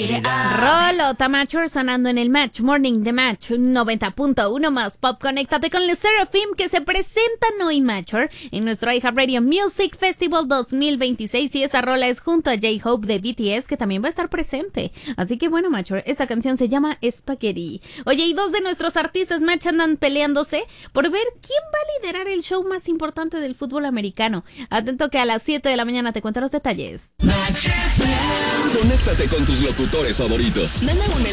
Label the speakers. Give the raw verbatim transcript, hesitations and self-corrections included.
Speaker 1: Rolo Tamachor sonando en el Match Morning de Match noventa punto uno más Pop. Conéctate con los Seraphim que se presentan hoy, Matchor, en nuestro iHeartRadio Music Festival dos mil veintiséis, y esa rola es junto a J-Hope de B T S, que también va a estar presente. Así que bueno, Matchor, esta canción se llama Spaghetti. Oye, y dos de nuestros artistas Match andan peleándose por ver quién va a liderar el show más importante del fútbol americano. Atento que a las siete de la mañana te cuento los detalles.
Speaker 2: Conéctate con tus locutores favoritos. Manda un